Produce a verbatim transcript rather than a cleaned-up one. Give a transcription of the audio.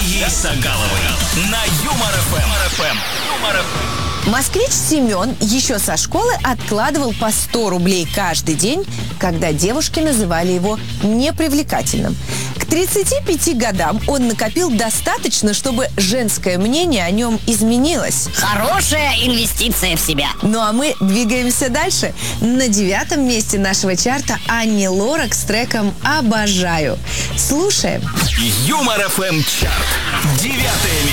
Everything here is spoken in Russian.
Дарьей Сагаловой на Юмор эф эм. Москвич Семен еще со школы откладывал по сто рублей каждый день, когда девушки называли его непривлекательным. К тридцати пяти годам он накопил достаточно, чтобы женское мнение о нем изменилось. Хорошая инвестиция в себя. Ну а мы двигаемся дальше. На девятом месте нашего чарта Ани Лорак с треком «Обожаю». Слушаем. Юмор эф эм чарт. Девятое место.